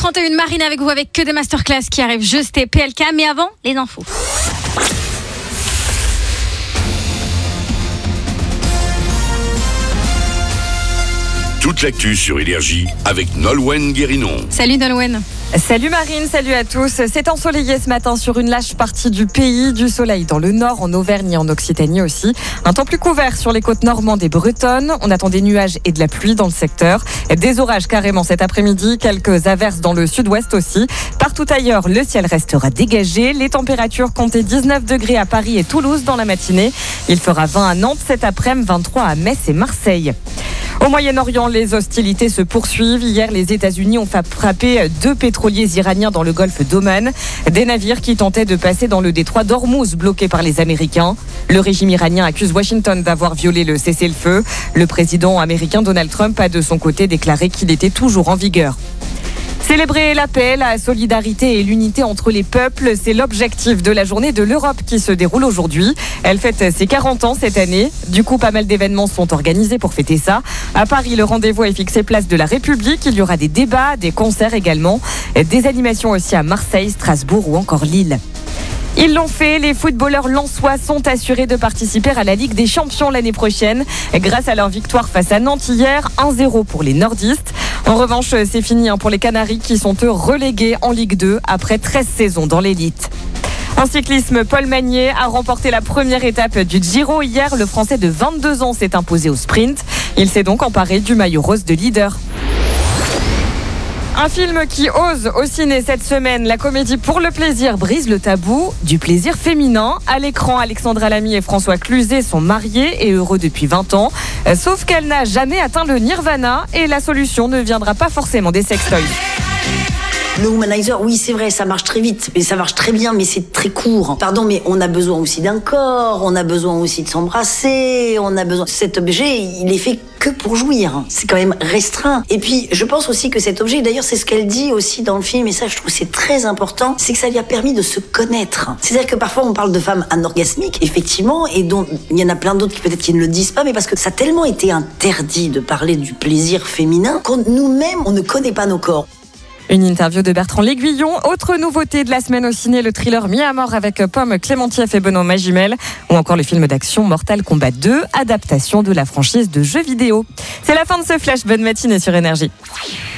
8h31, Marine avec vous avec que des masterclass qui arrivent juste et PLK. Mais avant, les infos. Toute l'actu sur Énergie avec Nolwenn Guérinon. Salut Nolwenn. Salut Marine, salut à tous. C'est ensoleillé ce matin sur une large partie du pays. Du soleil dans le nord, en Auvergne et en Occitanie aussi. Un temps plus couvert sur les côtes normandes et bretonnes. On attend des nuages et de la pluie dans le secteur. Des orages carrément cet après-midi. Quelques averses dans le sud-ouest aussi. Partout ailleurs, le ciel restera dégagé. Les températures comptaient 19 degrés à Paris et Toulouse dans la matinée. Il fera 20 à Nantes cet après-midi, 23 à Metz et Marseille. Au Moyen-Orient, les hostilités se poursuivent. Hier, les États-Unis ont frappé 2 pétroliers iraniens dans le golfe d'Oman. Des navires qui tentaient de passer dans le détroit d'Ormuz, bloqué par les Américains. Le régime iranien accuse Washington d'avoir violé le cessez-le-feu. Le président américain Donald Trump a de son côté déclaré qu'il était toujours en vigueur. Célébrer la paix, la solidarité et l'unité entre les peuples, c'est l'objectif de la journée de l'Europe qui se déroule aujourd'hui. Elle fête ses 40 ans cette année. Du coup, pas mal d'événements sont organisés pour fêter ça. À Paris, le rendez-vous est fixé place de la République. Il y aura des débats, des concerts également. Des animations aussi à Marseille, Strasbourg ou encore Lille. Ils l'ont fait, les footballeurs lensois sont assurés de participer à la Ligue des Champions l'année prochaine grâce à leur victoire face à Nantes hier, 1-0 pour les nordistes. En revanche, c'est fini pour les Canaries qui sont eux relégués en Ligue 2 après 13 saisons dans l'élite. En cyclisme, Paul Magnier a remporté la première étape du Giro. Hier, le Français de 22 ans s'est imposé au sprint. Il s'est donc emparé du maillot rose de leader. Un film qui ose au ciné cette semaine. La comédie Pour le plaisir brise le tabou du plaisir féminin. À l'écran, Alexandra Lamy et François Cluzet sont mariés et heureux depuis 20 ans. Sauf qu'elle n'a jamais atteint le nirvana et la solution ne viendra pas forcément des sextoys. Le womanizer, oui, c'est vrai, ça marche très vite, mais ça marche très bien, mais c'est très court. Pardon, mais on a besoin aussi d'un corps, on a besoin aussi de s'embrasser, on a besoin... Cet objet, il est fait que pour jouir. C'est quand même restreint. Et puis, je pense aussi que cet objet, d'ailleurs, c'est ce qu'elle dit aussi dans le film, et ça, je trouve c'est très important, c'est que ça lui a permis de se connaître. C'est-à-dire que parfois, on parle de femmes anorgasmiques, effectivement, et dont il y en a plein d'autres qui peut-être qui ne le disent pas, mais parce que ça a tellement été interdit de parler du plaisir féminin qu'on nous-mêmes, on ne connaît pas nos corps. Une interview de Bertrand L'Aiguillon. Autre nouveauté de la semaine au ciné, le thriller Mis à mort avec Pomme Clémentief et Benoît Magimel. Ou encore le film d'action Mortal Kombat 2, adaptation de la franchise de jeux vidéo. C'est la fin de ce flash. Bonne matinée sur Énergie.